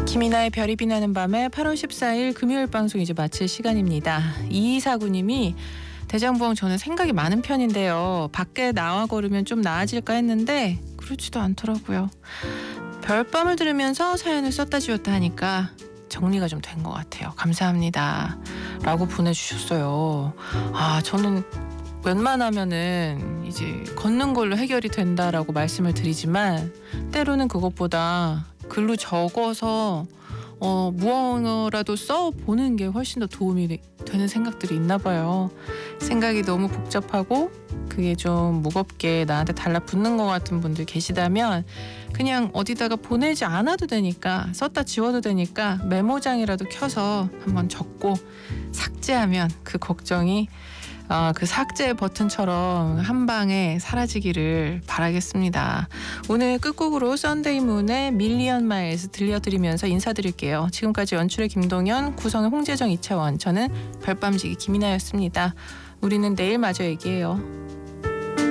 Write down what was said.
김이나의 별이 빛나는 밤에 8월 14일 금요일 방송 이제 마칠 시간입니다. 2249님이 대장부엉 저는 생각이 많은 편인데요. 밖에 나와 걸으면 좀 나아질까 했는데 그렇지도 않더라고요. 별밤을 들으면서 사연을 썼다 지웠다 하니까 정리가 좀 된 것 같아요. 감사합니다. 라고 보내주셨어요. 저는 웬만하면은 이제 걷는 걸로 해결이 된다라고 말씀을 드리지만 때로는 그것보다 글로 적어서 무언가라도 써보는 게 훨씬 더 도움이 되는 생각들이 있나 봐요. 생각이 너무 복잡하고 그게 좀 무겁게 나한테 달라붙는 것 같은 분들 계시다면 그냥 어디다가 보내지 않아도 되니까 썼다 지워도 되니까 메모장이라도 켜서 한번 적고 삭제하면 그 걱정이 그 삭제 버튼처럼 한 방에 사라지기를 바라겠습니다. 오늘 끝곡으로 썬데이 문의 밀리언 마일스 들려드리면서 인사드릴게요. 지금까지 연출의 김동현, 구성의 홍재정, 이채원, 저는 별밤지기 김이나였습니다. 우리는 내일 마저 얘기해요.